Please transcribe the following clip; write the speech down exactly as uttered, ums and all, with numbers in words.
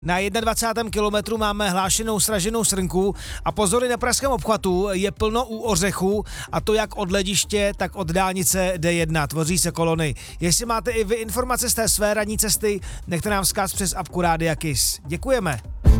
Na dvacátém prvním kilometru máme hlášenou sraženou srnku a pozory na pražském obchvatu je plno u Ořechu, a to jak od Lediště, tak od dálnice D jedna. Tvoří se kolony. Jestli máte i vy informace z té své ranní cesty, nechte nám vzkaz přes apku Rádia Kiss. Děkujeme.